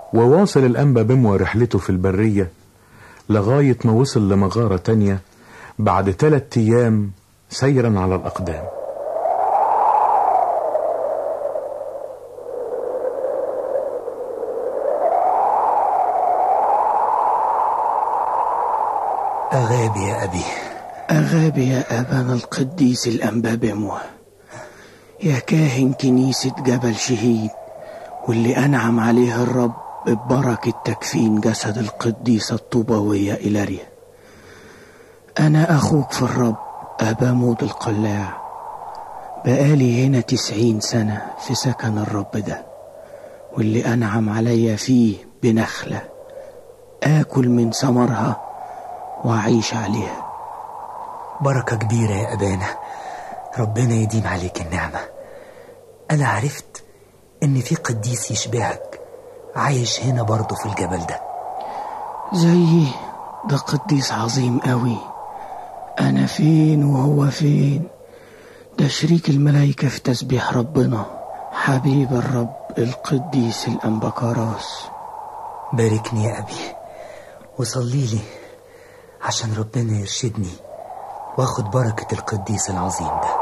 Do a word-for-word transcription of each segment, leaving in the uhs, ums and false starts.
وواصل الأنبا بموى رحلته في البرية لغاية ما وصل لمغارة تانية بعد ثلاث أيام سيرا على الأقدام. أغابي يا أبي، أغابي يا أبانا القديس الأنبا بموى، يا كاهن كنيسة جبل شهيد، واللي أنعم عليه الرب ببركة تكفين جسد القديسة الطوباوية إيلاريا. أنا أخوك في الرب أبا مود القلاع، بقالي هنا تسعين سنة في سكن الرب ده، واللي أنعم عليا فيه بنخلة آكل من ثمرها وأعيش عليها. بركة كبيرة يا أبانا، ربنا يديم عليك النعمة. أنا عرفت إن في قديس يشبهك عايش هنا برضه في الجبل ده. زيي ده قديس عظيم قوي، أنا فين وهو فين؟ ده شريك الملائكة في تسبيح ربنا، حبيب الرب القديس الأنبا كراس. باركني يا أبي وصلي لي عشان ربنا يرشدني واخد بركة القديس العظيم ده.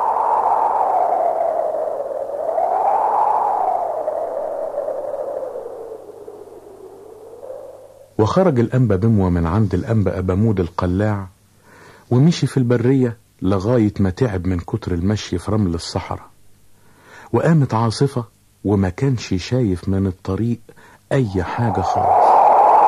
وخرج الأنبا بموى من عند الأنبا أبا مود القلاع ومشي في البرية لغاية ما تعب من كتر المشي في رمل الصحراء، وقامت عاصفة وما كانش شايف من الطريق أي حاجة خالص.